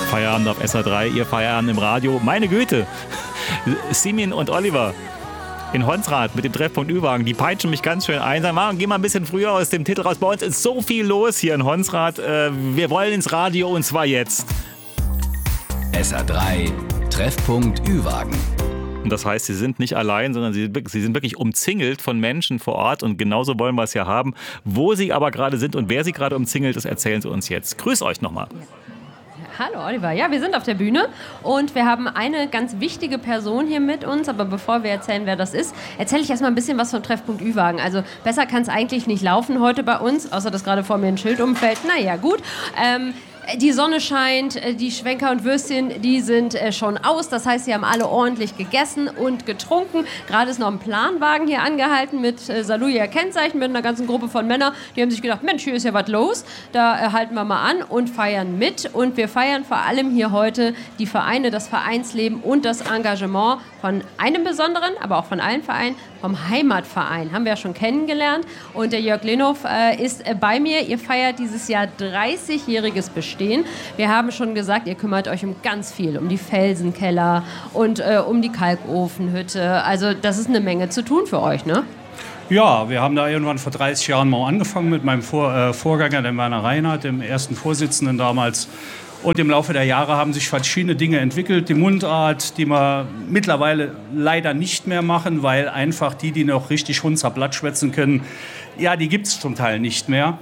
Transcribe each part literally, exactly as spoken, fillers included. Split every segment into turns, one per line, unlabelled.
Feierabend auf S R drei, ihr Feierabend im Radio. Meine Güte, Simin und Oliver in Honsrad mit dem Treffpunkt Ü-Wagen, die peitschen mich ganz schön ein. Sagen, geh mal ein bisschen früher aus dem Titel raus. Bei uns ist so viel los hier in Honsrad. Wir wollen ins Radio und zwar jetzt.
S R drei, Treffpunkt Ü-Wagen.
Das heißt, sie sind nicht allein, sondern sie, sie sind wirklich umzingelt von Menschen vor Ort und genauso wollen wir es ja haben. Wo sie aber gerade sind und wer sie gerade umzingelt, das erzählen sie uns jetzt. Grüß euch nochmal.
Hallo Oliver, ja, wir sind auf der Bühne und wir haben eine ganz wichtige Person hier mit uns, aber bevor wir erzählen, wer das ist, erzähle ich erstmal ein bisschen was vom Treffpunkt Ü-Wagen. Also besser kann es eigentlich nicht laufen heute bei uns, außer dass gerade vor mir ein Schild umfällt. Naja, gut. Ähm, Die Sonne scheint, die Schwenker und Würstchen, die sind schon aus. Das heißt, sie haben alle ordentlich gegessen und getrunken. Gerade ist noch ein Planwagen hier angehalten mit Saluja-Kennzeichen, mit einer ganzen Gruppe von Männern. Die haben sich gedacht, Mensch, hier ist ja was los. Da halten wir mal an und feiern mit. Und wir feiern vor allem hier heute die Vereine, das Vereinsleben und das Engagement von einem besonderen, aber auch von allen Vereinen, vom Heimatverein. Haben wir ja schon kennengelernt. Und der Jörg Lenhoff äh, ist äh, bei mir. Ihr feiert dieses Jahr dreißigjähriges Bestehen. Wir haben schon gesagt, ihr kümmert euch um ganz viel, um die Felsenkeller und äh, um die Kalkofenhütte. Also das ist eine Menge zu tun für euch, ne?
Ja, wir haben da irgendwann vor dreißig Jahren mal angefangen mit meinem Vor äh, Vorgänger, dem Werner Reinhardt, dem ersten Vorsitzenden damals. Und im Laufe der Jahre haben sich verschiedene Dinge entwickelt. Die Mundart, die wir mittlerweile leider nicht mehr machen, weil einfach die, die noch richtig Hunzerblatt schwätzen können, ja, die gibt es zum Teil nicht mehr.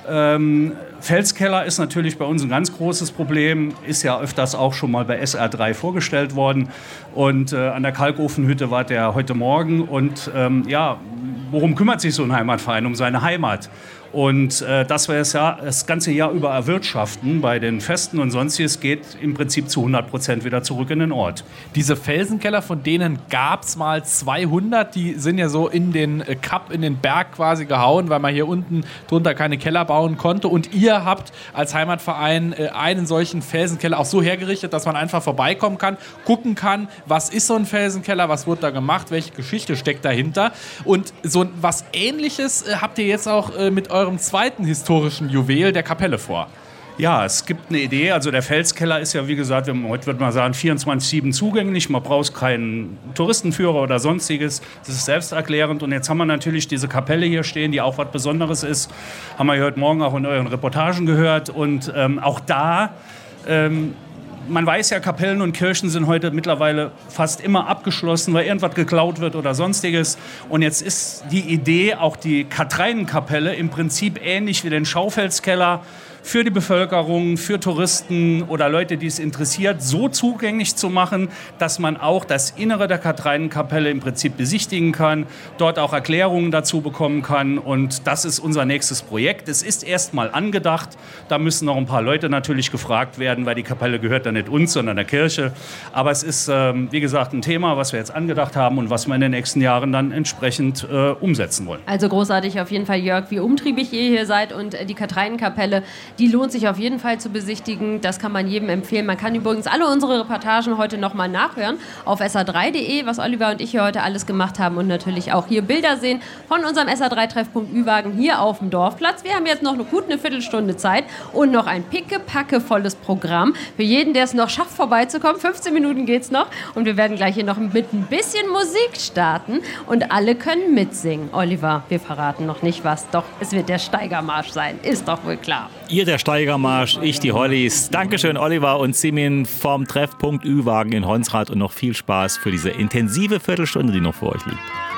Ähm, Felskeller ist natürlich bei uns ein ganz großes Problem, ist ja öfters auch schon mal bei S R drei vorgestellt worden. Und äh, an der Kalkofenhütte war der heute Morgen. Und ähm, ja, worum kümmert sich so ein Heimatverein? Um seine Heimat. Und äh, dass wir es ja das ganze Jahr über erwirtschaften bei den Festen und sonstiges, geht im Prinzip zu hundert Prozent wieder zurück in den Ort.
Diese Felsenkeller, von denen gab es mal zweihundert, die sind ja so in den äh, Kapp, in den Berg quasi gehauen, weil man hier unten drunter keine Keller bauen konnte. Und ihr habt als Heimatverein äh, einen solchen Felsenkeller auch so hergerichtet, dass man einfach vorbeikommen kann, gucken kann, was ist so ein Felsenkeller, was wurde da gemacht, welche Geschichte steckt dahinter. Und so was Ähnliches äh, habt ihr jetzt auch äh, mit eurem eurem zweiten historischen Juwel der Kapelle vor.
Ja, es gibt eine Idee. Also der Felskeller ist ja, wie gesagt, heute würde man sagen, vierundzwanzig sieben zugänglich. Man braucht keinen Touristenführer oder sonstiges. Das ist selbsterklärend. Und jetzt haben wir natürlich diese Kapelle hier stehen, die auch was Besonderes ist. Haben wir heute Morgen auch in euren Reportagen gehört. Und ähm, auch da... Ähm, Man weiß ja, Kapellen und Kirchen sind heute mittlerweile fast immer abgeschlossen, weil irgendwas geklaut wird oder sonstiges. Und jetzt ist die Idee, auch die Katharinenkapelle im Prinzip ähnlich wie den Schaufelskeller für die Bevölkerung, für Touristen oder Leute, die es interessiert, so zugänglich zu machen, dass man auch das Innere der Katharinenkapelle im Prinzip besichtigen kann, dort auch Erklärungen dazu bekommen kann. Und das ist unser nächstes Projekt. Es ist erstmal angedacht. Da müssen noch ein paar Leute natürlich gefragt werden, weil die Kapelle gehört ja nicht uns, sondern der Kirche. Aber es ist, ähm, wie gesagt, ein Thema, was wir jetzt angedacht haben und was wir in den nächsten Jahren dann entsprechend äh, umsetzen wollen.
Also großartig auf jeden Fall, Jörg, wie umtriebig ihr hier seid. Und die Katharinenkapelle, die lohnt sich auf jeden Fall zu besichtigen. Das kann man jedem empfehlen. Man kann übrigens alle unsere Reportagen heute nochmal nachhören auf S R drei punkt de, was Oliver und ich hier heute alles gemacht haben. Und natürlich auch hier Bilder sehen von unserem S R drei Treffpunkt Ü-Wagen hier auf dem Dorfplatz. Wir haben jetzt noch eine gute eine Viertelstunde Zeit und noch ein pickepackevolles Programm für jeden, der es noch schafft, vorbeizukommen. fünfzehn Minuten geht's noch. Und wir werden gleich hier noch mit ein bisschen Musik starten. Und alle können mitsingen. Oliver, wir verraten noch nicht was. Doch, es wird der Steigermarsch sein. Ist doch wohl klar.
Ihr der Steigermarsch, ich die Hollies. Dankeschön, Oliver und Simin vom Treffpunkt Ü-Wagen in Honsrad und noch viel Spaß für diese intensive Viertelstunde, die noch vor euch liegt.